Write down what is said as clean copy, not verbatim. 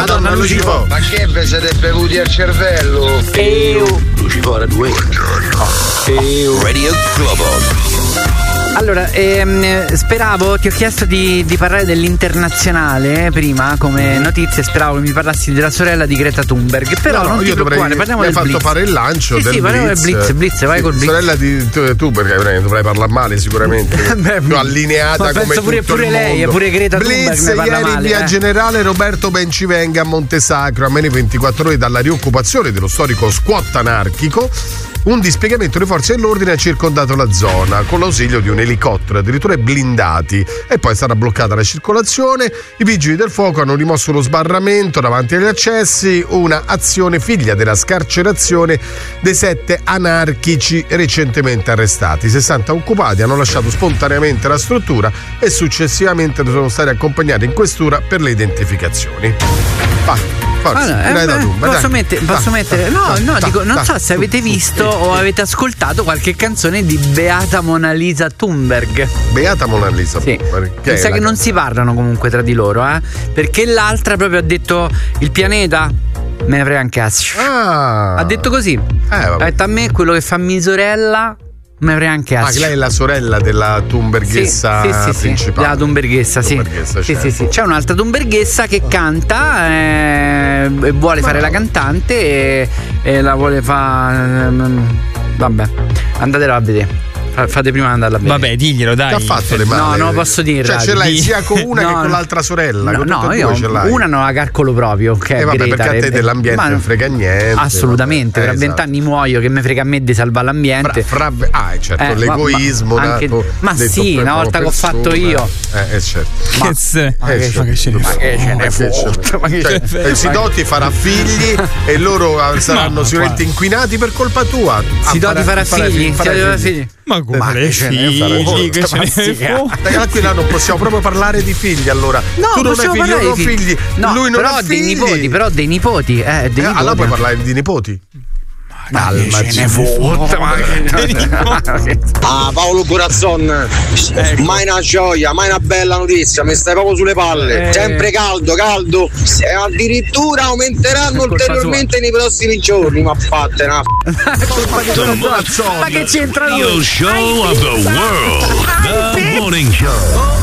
Madonna Lucifo. Ma che vi siete bevuti al cervello? Lucifora 2. Radio Globo. Allora, speravo, ti ho chiesto di parlare dell'internazionale prima come notizia, speravo che mi parlassi della sorella di Greta Thunberg, però non ti preoccupare, parliamo del Blitz. Mi hai fatto fare il lancio del parliamo Blitz. del Blitz, vai col Blitz. Sorella di Thunberg, dovrai parlare male sicuramente. Più allineata come tutto pure il lei, mondo. pure Greta Blitz Thunberg ieri in via Generale Roberto Bencivenga a Montesacro, a meno 24 ore dalla rioccupazione dello storico squat anarchico. Un dispiegamento di forze dell'ordine ha circondato la zona con l'ausilio di un elicottero, addirittura blindati, e poi è stata bloccata la circolazione. I vigili del fuoco hanno rimosso lo sbarramento davanti agli accessi, una azione figlia della scarcerazione dei 7 anarchici recentemente arrestati. 60 occupati hanno lasciato spontaneamente la struttura e successivamente sono stati accompagnati in questura per le identificazioni. Posso mettere? Non so se avete visto o avete ascoltato qualche canzone di Beata Mona Lisa Thunberg. Beata Mona Lisa Thunberg. Mi sa che non si parlano comunque tra di loro, perché l'altra proprio ha detto il pianeta me ne frega un cazzo. Ha detto così. Ha detto a me quello che fa mia sorella me ne frega un cazzo. Lei è la sorella della Thunberghessa principale. La Thunberghessa, sì. C'è un'altra Thunberghessa che canta e vuole fare la cantante e la vuole fare. Vabbè, andatela a vedere. Fate prima di andarla a vedere. Vabbè, diglielo, dai. Che ha fatto le mani? No, posso dire. Cioè, ce l'hai sia con una che con l'altra sorella. Io una non la calcolo proprio. Che è Greta, perché a te dell'ambiente non frega niente. Assolutamente. Tra 20 anni muoio, che mi frega a me di salvare l'ambiente. Certo, l'egoismo. Ma sì, una volta che ho fatto io. Certo. Ma che ce ne fotte? Sidoti farà figli e loro saranno sicuramente inquinati per colpa tua. Sidoti farà figli? Ma come figli? Che ce ne qui là non possiamo proprio parlare di figli, allora. No, tu non hai figli, io non ho figli. Lui non ha figli. Però dei nipoti. Allora puoi parlare di nipoti. Calma, ce ne fotte. Paolo Corazzon, mai una gioia, mai una bella notizia, mi stai proprio sulle palle. Sempre caldo e addirittura aumenteranno ulteriormente nei prossimi giorni. Ma fatte una ma che c'entra lui? Show of the world, the morning show.